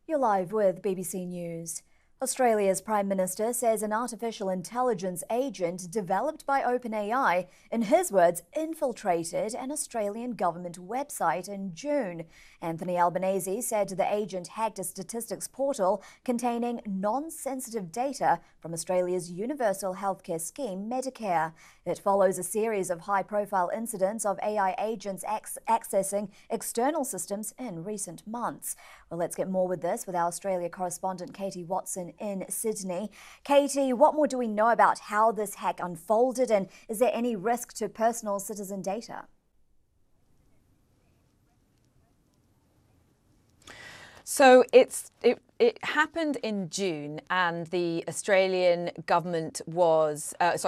You're live with BBC News. Australia's Prime Minister says an artificial intelligence agent developed by OpenAI, in his words, infiltrated an Australian government website in June. Anthony Albanese said the agent hacked a statistics portal containing non-sensitive data from Australia's universal healthcare scheme, Medicare. It follows a series of high-profile incidents of AI agents accessing external systems in recent months. Well, let's get more with this with our Australia correspondent Katie Watson in Sydney. Katie, what more do we know about how this hack unfolded, and is there any risk to personal citizen data? So it happened in June, and the Australian government was